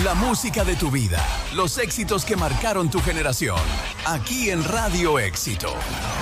La música de tu vida, los éxitos que marcaron tu generación, aquí en Radio Éxito.